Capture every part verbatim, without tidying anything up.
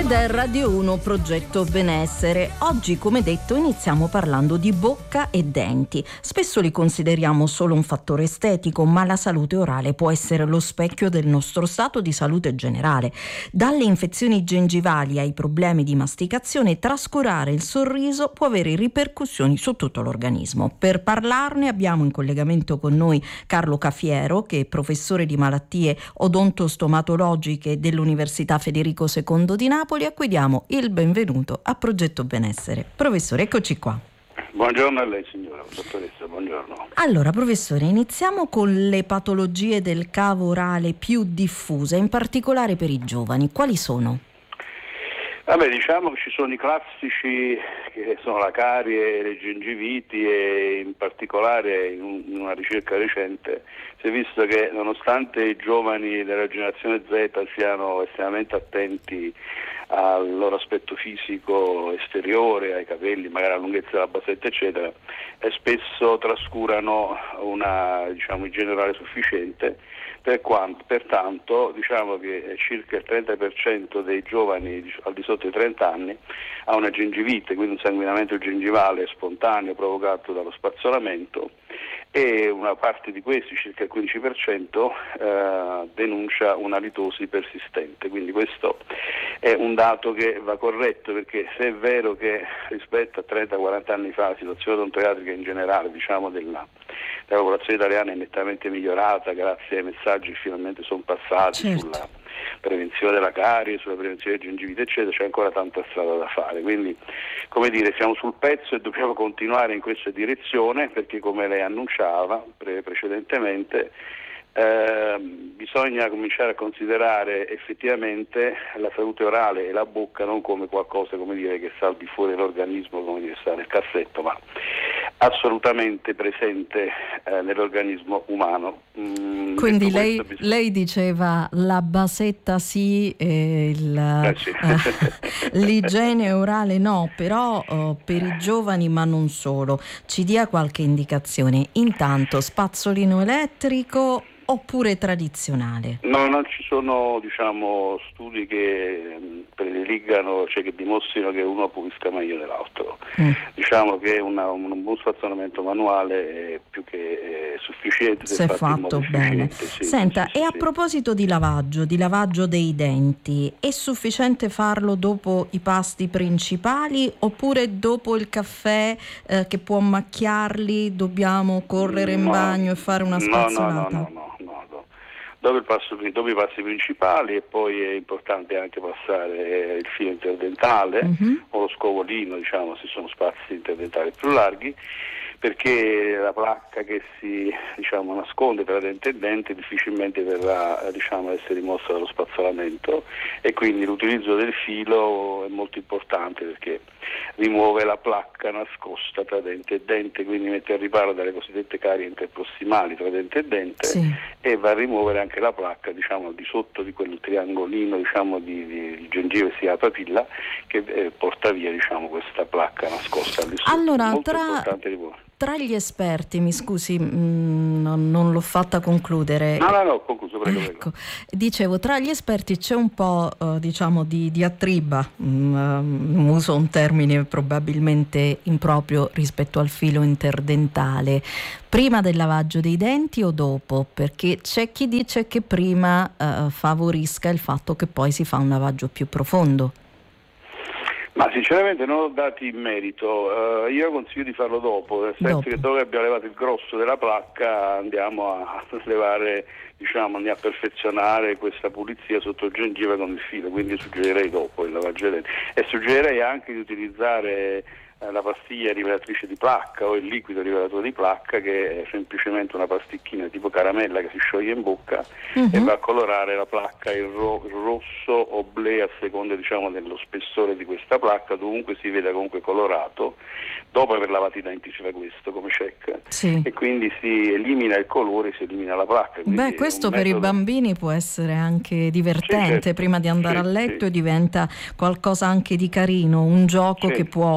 Ed è Radio uno Progetto Benessere. Oggi, come detto, iniziamo parlando di bocca e denti. Spesso li consideriamo solo un fattore estetico, ma la salute orale può essere lo specchio del nostro stato di salute generale. Dalle infezioni gengivali ai problemi di masticazione, trascurare il sorriso può avere ripercussioni su tutto l'organismo. Per parlarne abbiamo in collegamento con noi Carlo Cafiero, che è professore di malattie odontostomatologiche dell'Università Federico secondo di Napoli, a cui diamo il benvenuto a Progetto Benessere. Professore, eccoci qua. Buongiorno a lei signora, dottoressa, buongiorno. Allora, professore, iniziamo con le patologie del cavo orale più diffuse, in particolare per i giovani. Quali sono? Vabbè, diciamo che ci sono i classici, che sono la carie, le gengiviti, e in particolare in una ricerca recente si è visto che nonostante i giovani della generazione Z siano estremamente attenti al loro aspetto fisico esteriore, ai capelli, magari alla lunghezza della basetta eccetera, e spesso trascurano una, diciamo, igiene orale sufficiente, per quanto, pertanto diciamo che circa il trenta per cento dei giovani al di sotto dei trenta anni ha una gengivite, quindi un sanguinamento gengivale spontaneo provocato dallo spazzolamento, e una parte di questi, circa il quindici per cento, eh, denuncia una litosi persistente. Quindi questo è un dato che va corretto, perché se è vero che rispetto a trenta quaranta anni fa la situazione odontoiatrica in generale, diciamo, della, della popolazione italiana è nettamente migliorata grazie ai messaggi che finalmente sono passati, certo, sulla prevenzione della carie, sulla prevenzione del gengivite eccetera, c'è ancora tanta strada da fare. Quindi, come dire, siamo sul pezzo e dobbiamo continuare in questa direzione, perché come lei annunciava pre- precedentemente eh, bisogna cominciare a considerare effettivamente la salute orale e la bocca non come qualcosa, come dire, che sta al di fuori dell'organismo, come dire, sta nel cassetto, ma assolutamente presente eh, nell'organismo umano. Mm, Quindi lei, bisogna... lei diceva la basetta sì, e il, eh sì. eh, l'igiene orale no, però oh, per i giovani, ma non solo, ci dia qualche indicazione. Intanto, spazzolino elettrico oppure tradizionale? No, non ci sono, diciamo, studi che mh, prediligano, cioè che dimostrino che uno pulisca meglio dell'altro. Mm. Diciamo che una, un buon spazzolamento manuale è più che è sufficiente se, se fatto, fatto bene. Sì, Senta, sì, e sì, a sì. proposito di lavaggio, di lavaggio dei denti, è sufficiente farlo dopo i pasti principali oppure dopo il caffè eh, che può macchiarli dobbiamo correre in no, bagno e fare una spazzolata? No, no, no, no, no. Dopo, il passo, dopo i passi principali, e poi è importante anche passare il filo interdentale, mm-hmm, o lo scovolino, diciamo, se sono spazi interdentali più larghi, perché la placca che si, diciamo, nasconde tra dente e dente difficilmente verrà, diciamo, essere rimossa dallo spazzolamento, e quindi l'utilizzo del filo è molto importante perché rimuove la placca nascosta tra dente e dente, quindi mette al riparo dalle cosiddette carie interprossimali tra dente e dente, sì, e va a rimuovere anche la placca, diciamo, al di sotto di quel triangolino, diciamo, di, di, di gengive, sia la papilla, che eh, porta via, diciamo, questa placca nascosta al di sotto. Allora, molto tra... importante rimuovere. Tra gli esperti, mi scusi, mh, non, non l'ho fatta concludere. No, no, no, ho concluso, prego, prego. Ecco, dicevo, tra gli esperti c'è un po', uh, diciamo, di diatriba, um, uso un termine probabilmente improprio rispetto al filo interdentale. Prima del lavaggio dei denti o dopo? Perché c'è chi dice che prima uh, favorisca il fatto che poi si fa un lavaggio più profondo. Ma sinceramente non ho dati in merito, uh, io consiglio di farlo dopo, nel senso dopo. Che dopo che abbiamo levato il grosso della placca andiamo a levare, diciamo, andiamo a perfezionare questa pulizia sotto gengiva con il filo, quindi suggerirei dopo il lavaggio dei denti, e suggerirei anche di utilizzare la pastiglia rivelatrice di placca o il liquido rivelatore di placca, che è semplicemente una pasticchina tipo caramella che si scioglie in bocca, uh-huh, e va a colorare la placca il, ro- il rosso o blé a seconda, diciamo, dello spessore di questa placca, dovunque si veda comunque colorato. Dopo aver lavato i denti si fa questo come check, sì, e quindi si elimina il colore, si elimina la placca. Beh, questo per metodo... i bambini può essere anche divertente, sì, certo, prima di andare sì, a letto, sì, e diventa qualcosa anche di carino, un gioco, sì, che può sì, avvicinare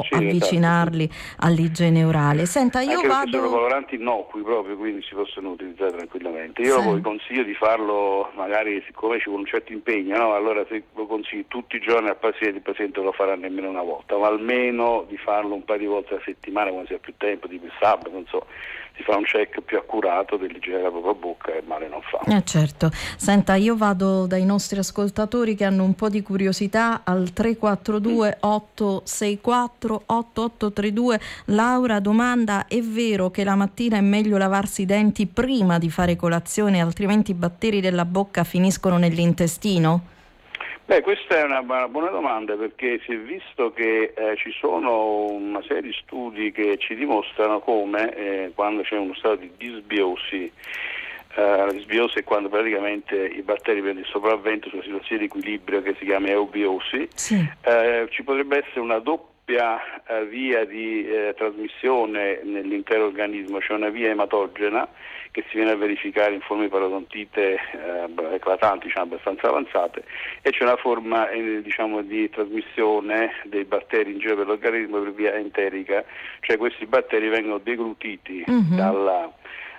avvicinarli esatto. all'igiene orale. Senta, io Anche vado... sono coloranti innocui proprio, quindi si possono utilizzare tranquillamente. Io Sì. poi consiglio di farlo, magari siccome ci vuole un certo impegno, no? Allora se lo consiglio tutti i giorni al paziente, il paziente lo farà nemmeno una volta, ma almeno di farlo un paio di volte a settimana quando si ha più tempo, tipo il sabato, non so, si fa un check più accurato dell'igiene della propria bocca e male non fa. Eh certo. Senta, io vado dai nostri ascoltatori che hanno un po' di curiosità al tre quattro due otto sei quattro otto otto tre due. Laura domanda: è vero che la mattina è meglio lavarsi i denti prima di fare colazione, altrimenti i batteri della bocca finiscono nell'intestino? Beh, questa è una, una buona domanda, perché si è visto che eh, ci sono una serie di studi che ci dimostrano come eh, quando c'è uno stato di disbiosi, eh, la disbiosi è quando praticamente i batteri prendono il sopravvento sulla situazione di equilibrio che si chiama eubiosi, Sì. eh, ci potrebbe essere una doppia eh, via di eh, trasmissione nell'intero organismo, cioè una via ematogena che si viene a verificare in forme di parodontite eh, eclatanti, diciamo, abbastanza avanzate, e c'è una forma eh, diciamo, di trasmissione dei batteri in giro per l'organismo per via enterica, cioè questi batteri vengono deglutiti mm-hmm. dalla,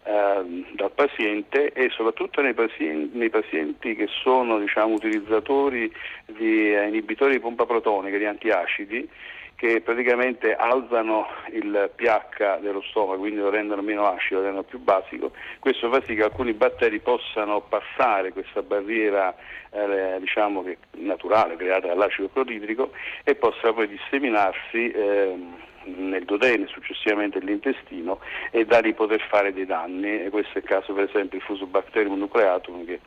eh, dal paziente, e soprattutto nei pazienti, nei pazienti che sono diciamo, utilizzatori di eh, inibitori di pompa protonica, di antiacidi, che praticamente alzano il pH dello stomaco, quindi lo rendono meno acido, lo rendono più basico. Questo fa sì che alcuni batteri possano passare questa barriera eh, diciamo che naturale creata dall'acido cloridrico e possa poi disseminarsi eh, nel duodene, successivamente nell'intestino, e da lì poter fare dei danni. E questo è il caso per esempio del Fusobacterium nucleatum, che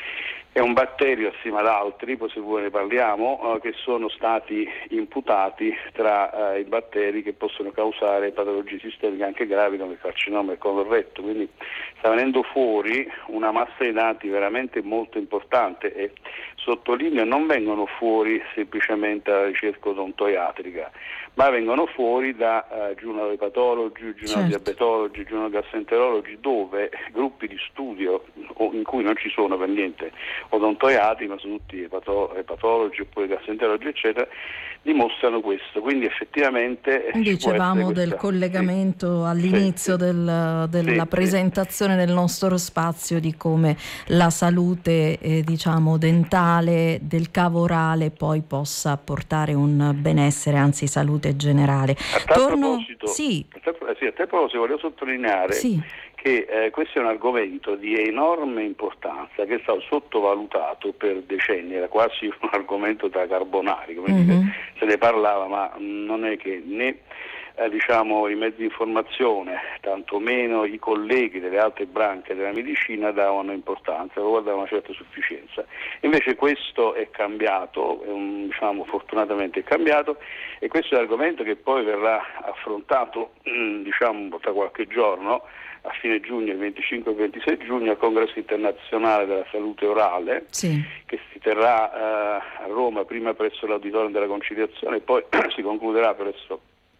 è un batterio assieme ad altri, poi se vuoi ne parliamo, eh, che sono stati imputati tra eh, i batteri che possono causare patologie sistemiche anche gravi come il carcinoma e il colon retto. Quindi sta venendo fuori una massa di dati veramente molto importante, e sottolineo non vengono fuori semplicemente dalla ricerca odontoiatrica, ma vengono fuori da uh, giurnalopatologi, giurnalodiabetologi, giurnalogastroenterologi, dove gruppi di studio in cui non ci sono per niente odontoiatri, ma sono tutti epato- epatologi oppure gastroenterologi eccetera, dimostrano questo. Quindi effettivamente dicevamo del questa... collegamento sì. all'inizio sì, del, della sì, presentazione sì. del nostro spazio, di come la salute eh, diciamo dentale del cavo orale poi possa portare un benessere, anzi salute generale. A tal Torno... proposito, sì. a tal, sì, a tal proposito volevo sottolineare sì. che eh, questo è un argomento di enorme importanza che è stato sottovalutato per decenni, era quasi un argomento da carbonari, come mm-hmm. dire, se ne parlava, ma non è che né eh, diciamo i mezzi di informazione, tantomeno i colleghi delle altre branche della medicina davano importanza, lo guardavano una certa sufficienza. Invece questo è cambiato, è un, diciamo fortunatamente è cambiato, e questo è un argomento che poi verrà affrontato diciamo tra qualche giorno, a fine giugno, il venticinque e ventisei giugno, al Congresso internazionale della salute orale, sì. che si terrà eh, a Roma, prima presso l'Auditorium della Conciliazione e poi si concluderà presso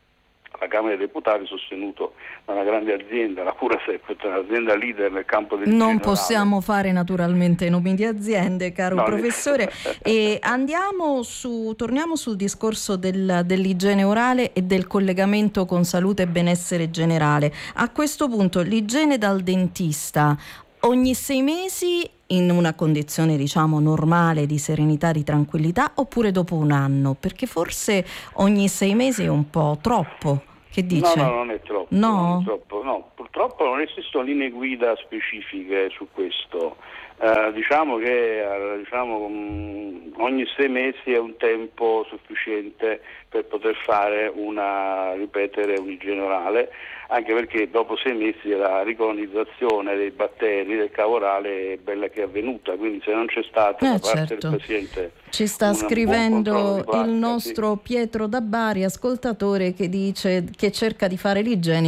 la Camera dei Deputati, sostenuto da una grande azienda, la Curasep, un'azienda leader nel campo del non possiamo fare naturalmente nomi di aziende, caro no, professore. E andiamo su, torniamo sul discorso del, dell'igiene orale e del collegamento con salute e benessere generale. A questo punto l'igiene dal dentista ogni sei mesi in una condizione diciamo normale di serenità, di tranquillità, oppure dopo un anno? Perché forse ogni sei mesi è un po' troppo. Che dice? No, no, non è troppo. No? Non è troppo, no. Purtroppo non esistono linee guida specifiche su questo. Uh, diciamo che uh, diciamo, um, ogni sei mesi è un tempo sufficiente per poter fare una, ripetere un'igiene orale, anche perché dopo sei mesi la ricolonizzazione dei batteri del cavo orale è bella che è avvenuta, quindi se non c'è stata eh, da parte certo. del paziente ci sta scrivendo placca, il nostro sì. Pietro da Bari, ascoltatore, che dice che cerca di fare l'igiene